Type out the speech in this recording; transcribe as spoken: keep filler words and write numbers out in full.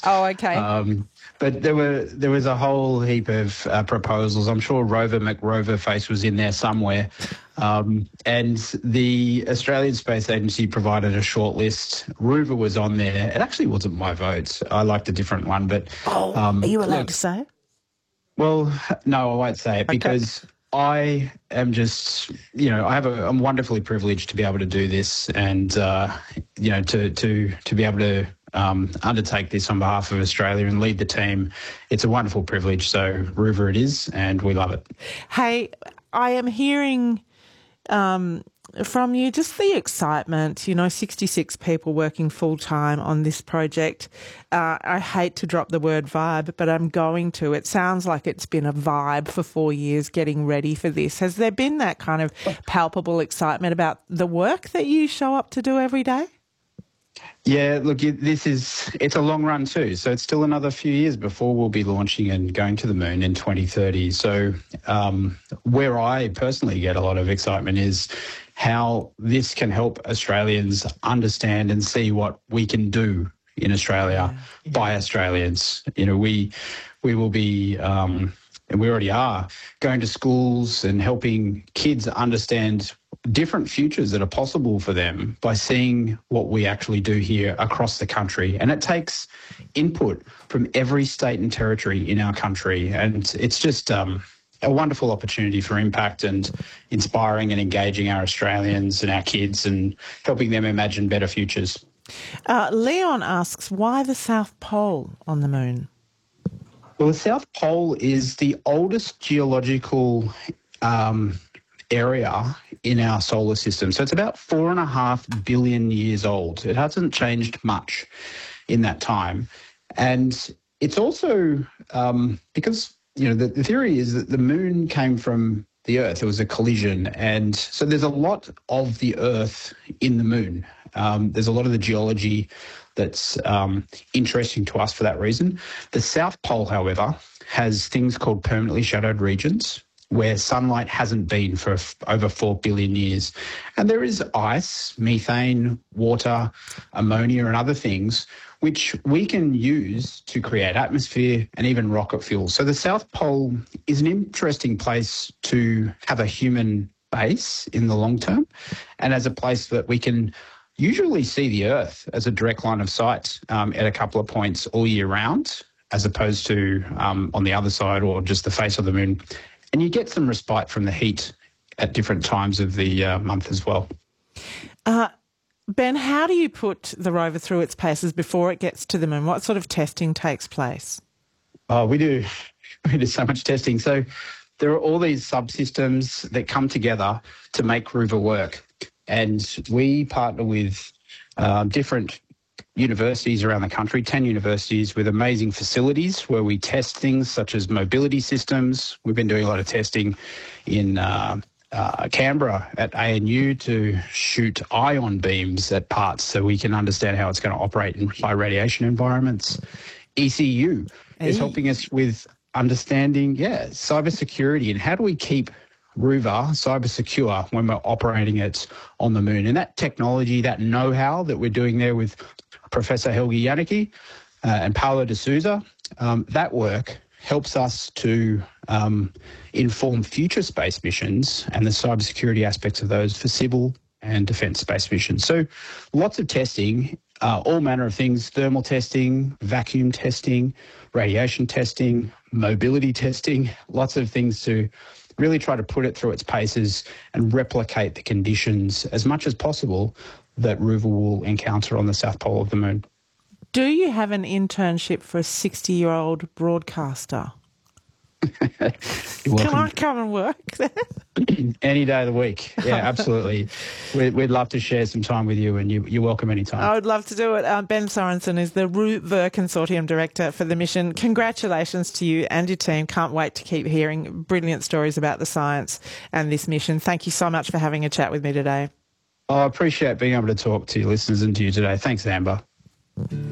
Oh, okay. Um, but there were there was a whole heap of uh, proposals. I'm sure Rover McRoverface was in there somewhere. Um, and the Australian Space Agency provided a short list. Rover was on there. It actually wasn't my vote. I liked a different one. But oh, um, are you allowed look, to say it? Well, no, I won't say it Okay. because I am just, you know, I have a, I'm wonderfully privileged to be able to do this and, uh, you know, to to to be able to um, undertake this on behalf of Australia and lead the team. It's a wonderful privilege. So, Rover it is, and we love it. Hey, I am hearing um, from you just the excitement, you know, sixty-six people working full-time on this project. Uh, I hate to drop the word vibe, but I'm going to. It sounds like it's been a vibe for four years getting ready for this. Has there been that kind of palpable excitement about the work that you show up to do every day? Yeah, look, this is, it's a long run too. So it's still another few years before we'll be launching and going to the moon in twenty thirty. So um, where I personally get a lot of excitement is how this can help Australians understand and see what we can do in Australia yeah. by Australians. You know, we, we will be, um, and we already are, going to schools and helping kids understand different futures that are possible for them by seeing what we actually do here across the country. And it takes input from every state and territory in our country. And it's just um, a wonderful opportunity for impact and inspiring and engaging our Australians and our kids and helping them imagine better futures. Uh, Leon asks, why the South Pole on the moon? Well, the South Pole is the oldest geological um, area in our solar system. So it's about four and a half billion years old. It hasn't changed much in that time. And it's also um, because, you know, the, the theory is that the moon came from the Earth. It was a collision. And so there's a lot of the Earth in the moon. Um, there's a lot of the geology that's um, interesting to us for that reason. The South Pole, however, has things called permanently shadowed regions where sunlight hasn't been for f- over four billion years. And there is ice, methane, water, ammonia and other things which we can use to create atmosphere and even rocket fuel. So the South Pole is an interesting place to have a human base in the long term and as a place that we can usually see the Earth as a direct line of sight um, at a couple of points all year round, as opposed to um, on the other side or just the face of the moon. And you get some respite from the heat at different times of the uh, month as well. Uh, Ben, how do you put the rover through its paces before it gets to the moon? What sort of testing takes place? Oh, we do, we do so much testing. So there are all these subsystems that come together to make Rover work. And we partner with uh, different universities around the country, ten universities with amazing facilities where we test things such as mobility systems. We've been doing a lot of testing in uh, uh, Canberra at A N U to shoot ion beams at parts so we can understand how it's going to operate in high radiation environments. E C U hey. is helping us with understanding, yeah, cybersecurity and how do we keep Rover cyber secure when we're operating it on the moon. And that technology, that know-how that we're doing there with Professor Helgi Janicki uh, and Paulo de Souza, um, that work helps us to um, inform future space missions and the cybersecurity aspects of those for civil and defence space missions. So lots of testing, uh, all manner of things, thermal testing, vacuum testing, radiation testing, mobility testing, lots of things to really try to put it through its paces and replicate the conditions as much as possible that Rover will encounter on the South Pole of the moon. Do you have an internship for a sixty-year-old broadcaster? Can I come and work there? Any day of the week. Yeah, absolutely. we'd, we'd love to share some time with you and you, you're welcome anytime. I would love to do it. Uh, Ben Sorensen is the Rover Consortium Director for the mission. Congratulations to you and your team. Can't wait to keep hearing brilliant stories about the science and this mission. Thank you so much for having a chat with me today. I appreciate being able to talk to your listeners and to you today. Thanks, Amber.